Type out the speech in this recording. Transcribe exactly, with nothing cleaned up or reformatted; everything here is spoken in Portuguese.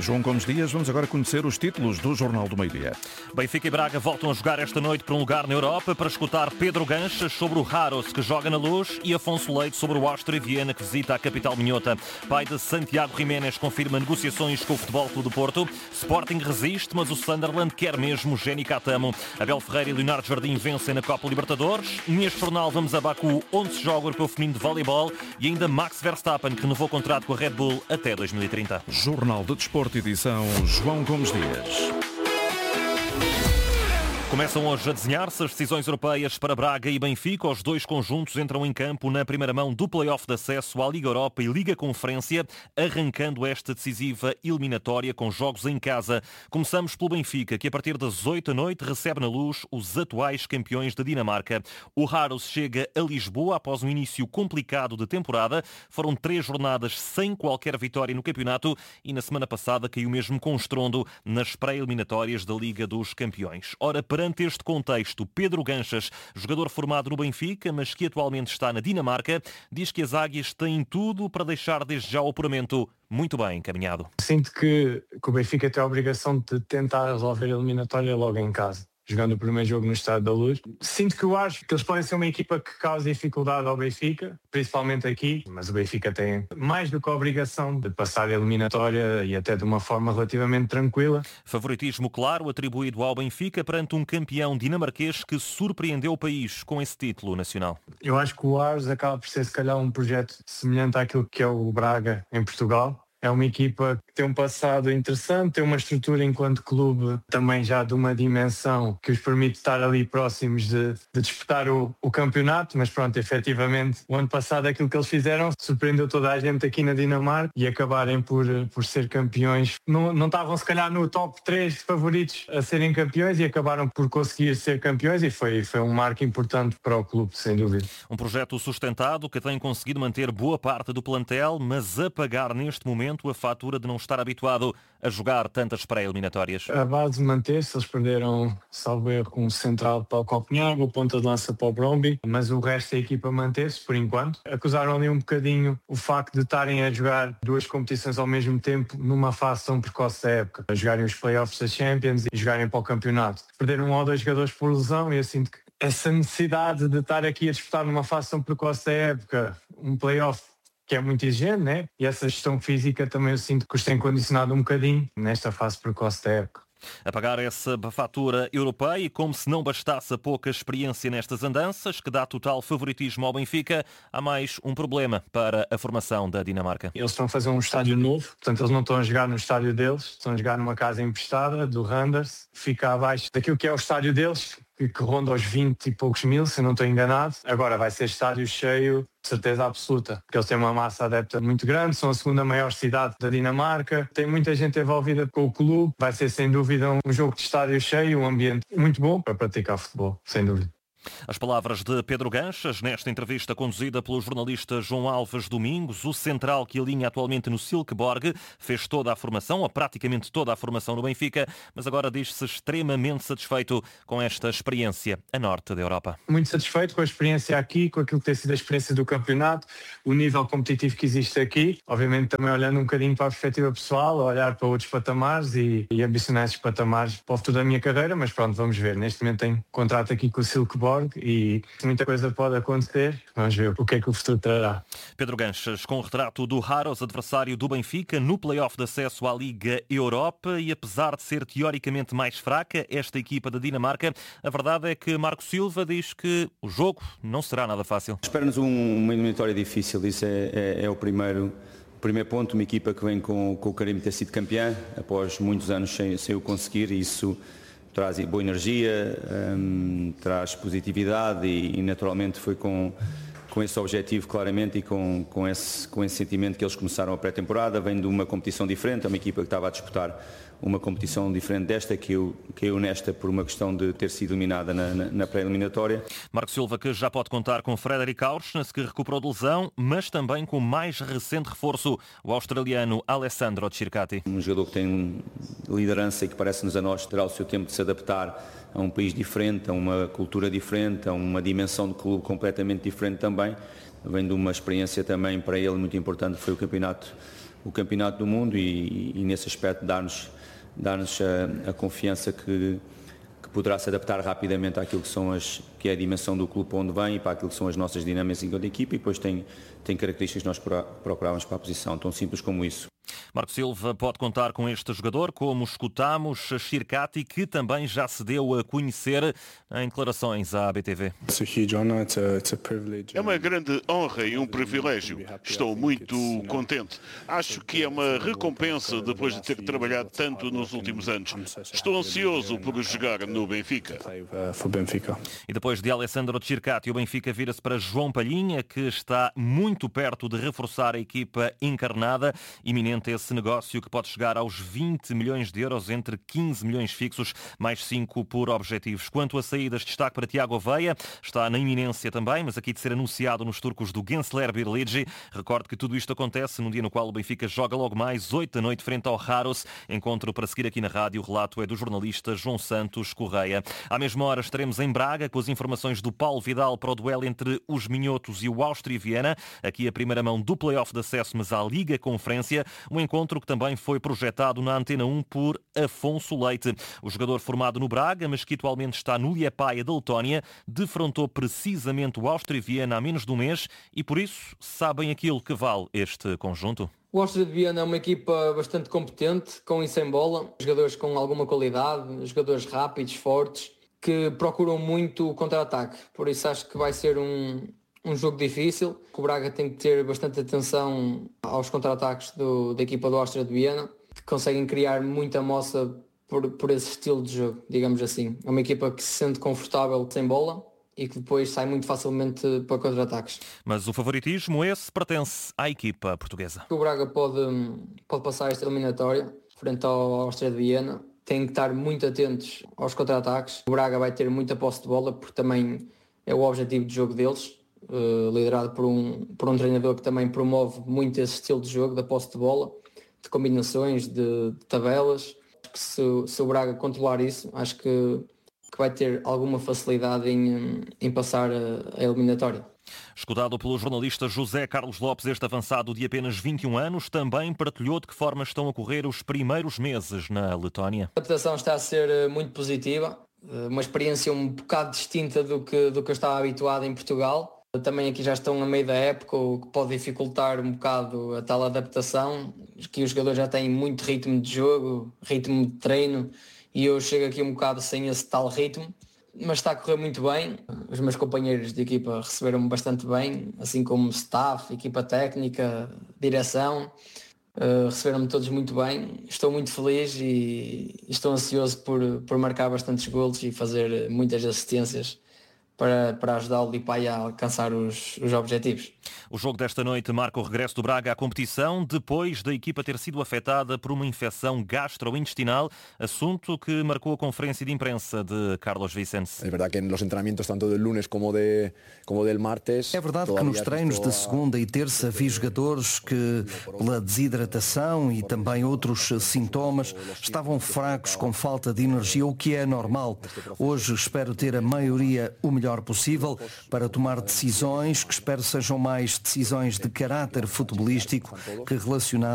João Gomes Dias, vamos agora conhecer os títulos do Jornal do Meio-Dia. Benfica e Braga voltam a jogar esta noite por um lugar na Europa, para escutar Pedro Ganchas sobre o Raros, que joga na Luz, e Afonso Leite sobre o Áustria Viena, que visita a capital minhota. Pai de Santiago Jiménez confirma negociações com o Futebol Clube do Porto. Sporting resiste, mas o Sunderland quer mesmo Jenny Catamo. Abel Ferreira e Leonardo Jardim vencem na Copa Libertadores. Neste jornal vamos a Baku, onde se joga o Europeu Feminino de Voleibol, e ainda Max Verstappen, que renovou o contrato com a Red Bull até dois mil e trinta. Jornal de Desporto, edição João Gomes Dias. Começam hoje a desenhar-se as decisões europeias para Braga e Benfica. Os dois conjuntos entram em campo na primeira mão do play-off de acesso à Liga Europa e Liga Conferência, arrancando esta decisiva eliminatória com jogos em casa. Começamos pelo Benfica, que a partir das oito da noite recebe na Luz os atuais campeões da Dinamarca. O Raros chega a Lisboa após um início complicado de temporada. Foram três jornadas sem qualquer vitória no campeonato e na semana passada caiu mesmo com estrondo nas pré-eliminatórias da Liga dos Campeões. Ora, para Perante este contexto, Pedro Ganchas, jogador formado no Benfica, mas que atualmente está na Dinamarca, diz que as águias têm tudo para deixar desde já o apuramento muito bem encaminhado. Sinto que, que o Benfica tem a obrigação de tentar resolver a eliminatória logo em casa, jogando o primeiro jogo no Estádio da Luz. Sinto que eu acho que eles podem ser uma equipa que causa dificuldade ao Benfica, principalmente aqui, mas o Benfica tem mais do que a obrigação de passar a eliminatória e até de uma forma relativamente tranquila. Favoritismo claro atribuído ao Benfica perante um campeão dinamarquês que surpreendeu o país com esse título nacional. Eu acho que o Ares acaba por ser se calhar um projeto semelhante àquilo que é o Braga em Portugal. É uma equipa que tem um passado interessante, tem uma estrutura enquanto clube também já de uma dimensão que os permite estar ali próximos de, de disputar o, o campeonato, mas pronto, efetivamente, o ano passado aquilo que eles fizeram surpreendeu toda a gente aqui na Dinamarca e acabarem por, por ser campeões. Não, não estavam se calhar no top três favoritos a serem campeões e acabaram por conseguir ser campeões e foi, foi um marco importante para o clube, sem dúvida. Um projeto sustentado que tem conseguido manter boa parte do plantel, mas a pagar neste momento a fatura de não estar habituado a jogar tantas pré-eliminatórias. A base manteve-se, eles perderam, salvo erro, com o central para o Copenhague, o ponta de lança para o Bromby, mas o resto da equipa manteve-se por enquanto. Acusaram ali um bocadinho o facto de estarem a jogar duas competições ao mesmo tempo numa fase tão precoce da época, a jogarem os play-offs da Champions e jogarem para o campeonato. Perderam um ou dois jogadores por lesão e eu sinto que essa necessidade de estar aqui a disputar numa fase tão precoce da época, um play-off que é muito exigente, né? E essa gestão física também eu sinto que os tem condicionado um bocadinho nesta fase precoce da época. A pagar essa fatura europeia e como se não bastasse a pouca experiência nestas andanças, que dá total favoritismo ao Benfica, há mais um problema para a formação da Dinamarca. Eles estão a fazer um estádio novo, portanto eles não estão a jogar no estádio deles, estão a jogar numa casa emprestada do Randers, fica abaixo daquilo que é o estádio deles, que, que ronda aos vinte e poucos mil, se eu não estou enganado. Agora vai ser estádio cheio, de certeza absoluta, porque eles têm uma massa adepta muito grande, são a segunda maior cidade da Dinamarca, tem muita gente envolvida com o clube, vai ser sem dúvida um jogo de estádio cheio, um ambiente muito bom para praticar futebol, sem dúvida. As palavras de Pedro Ganchas, nesta entrevista conduzida pelo jornalista João Alves Domingos, o central que alinha atualmente no Silkeborg, fez toda a formação, ou praticamente toda a formação no Benfica, mas agora diz-se extremamente satisfeito com esta experiência a norte da Europa. Muito satisfeito com a experiência aqui, com aquilo que tem sido a experiência do campeonato, o nível competitivo que existe aqui, obviamente também olhando um bocadinho para a perspectiva pessoal, olhar para outros patamares e, e ambicionar esses patamares para o futuro da minha carreira, mas pronto, vamos ver. Neste momento tenho contrato aqui com o Silkeborg e muita coisa pode acontecer. Vamos ver o que é que o futuro trará. Pedro Ganchas, com o retrato do Raros, adversário do Benfica, no play-off de acesso à Liga Europa, e apesar de ser teoricamente mais fraca esta equipa da Dinamarca, a verdade é que Marco Silva diz que o jogo não será nada fácil. Espera-nos um, uma eliminatória difícil, isso é, é, é o primeiro... Primeiro ponto, uma equipa que vem com, com o carinho de ter sido campeã, após muitos anos sem, sem o conseguir, e isso traz boa energia, hum, traz positividade e, e naturalmente foi com, com esse objetivo claramente e com, com, esse, com esse sentimento que eles começaram a pré-temporada. Vem de uma competição diferente, é uma equipa que estava a disputar uma competição diferente desta, que eu, que eu nesta por uma questão de ter sido eliminada na, na, na pré-eliminatória. Marco Silva, que já pode contar com Frederic Aursnes, que recuperou de lesão, mas também com o mais recente reforço, o australiano Alessandro Circati. Um jogador que tem liderança e que parece-nos a nós terá o seu tempo de se adaptar a um país diferente, a uma cultura diferente, a uma dimensão de clube completamente diferente também. Vem de uma experiência também para ele muito importante, foi o campeonato o Campeonato do Mundo e, e nesse aspecto dar-nos, dar-nos a, a confiança que, que poderá se adaptar rapidamente àquilo que, são as, que é a dimensão do clube onde vem e para aquilo que são as nossas dinâmicas enquanto equipa, e depois tem, tem características que nós procurávamos para a posição, tão simples como isso. Marco Silva pode contar com este jogador, como escutamos Xirkati, que também já se deu a conhecer em declarações à B T V. É uma grande honra e um privilégio. Estou muito contente. Acho que é uma recompensa depois de ter trabalhado tanto nos últimos anos. Estou ansioso por jogar no Benfica. E depois de Alessandro Xirkati, o Benfica vira-se para João Palhinha, que está muito perto de reforçar a equipa encarnada. Iminente esse negócio que pode chegar aos vinte milhões de euros, entre quinze milhões fixos, mais cinco por objetivos. Quanto a saídas, destaque para Tiago Aveia, está na iminência também, mas aqui de ser anunciado nos turcos do Gençler Birlici. Recorde que tudo isto acontece num dia no qual o Benfica joga logo mais oito da noite frente ao Raros. Encontro para seguir aqui na rádio. O relato é do jornalista João Santos Correia. À mesma hora estaremos em Braga com as informações do Paulo Vidal para o duelo entre os minhotos e o Áustria Viena. Aqui a primeira mão do play-off de acesso, mas à Liga Conferência. Um encontro que também foi projetado na Antena um por Afonso Leite. O jogador formado no Braga, mas que atualmente está no Liepaja da Letónia, defrontou precisamente o Áustria Viena há menos de um mês e por isso sabem aquilo que vale este conjunto. O Áustria de Viena é uma equipa bastante competente, com e sem bola, jogadores com alguma qualidade, jogadores rápidos, fortes, que procuram muito o contra-ataque. Por isso acho que vai ser um, um jogo difícil. O Braga tem que ter bastante atenção aos contra-ataques do, da equipa do Áustria de Viena, que conseguem criar muita moça por, por esse estilo de jogo, digamos assim. É uma equipa que se sente confortável sem bola e que depois sai muito facilmente para contra-ataques. Mas o favoritismo esse pertence à equipa portuguesa. O Braga pode, pode passar esta eliminatória frente ao Áustria de Viena. Tem que estar muito atentos aos contra-ataques. O Braga vai ter muita posse de bola, porque também é o objetivo de jogo deles, uh, liderado por um, por um treinador que também promove muito esse estilo de jogo, da posse de bola, de combinações, de, de tabelas. Se, se o Braga controlar isso, acho que, que vai ter alguma facilidade em, em passar a, a eliminatória. Escutado pelo jornalista José Carlos Lopes, este avançado de apenas vinte e um anos também partilhou de que forma estão a correr os primeiros meses na Letónia. A adaptação está a ser muito positiva, uma experiência um bocado distinta do que, do que eu estava habituado em Portugal. Também aqui já estão a meio da época, o que pode dificultar um bocado a tal adaptação, que os jogadores já têm muito ritmo de jogo, ritmo de treino, e eu chego aqui um bocado sem esse tal ritmo. Mas está a correr muito bem, os meus companheiros de equipa receberam-me bastante bem, assim como staff, equipa técnica, direção, uh, receberam-me todos muito bem. Estou muito feliz e estou ansioso por, por marcar bastantes golos e fazer muitas assistências para, para ajudar o Liepaja a alcançar os, os objetivos. O jogo desta noite marca o regresso do Braga à competição, depois da equipa ter sido afetada por uma infecção gastrointestinal, assunto que marcou a conferência de imprensa de Carlos Vicente. É verdade que nos treinamentos, tanto do lunes como, de, como del martes... É verdade que nos treinos de segunda e terça vi jogadores que, pela desidratação e também outros sintomas, estavam fracos, com falta de energia, o que é normal. Hoje espero ter a maioria o melhor possível para tomar decisões que espero sejam mais decisões de caráter futebolístico que relacionadas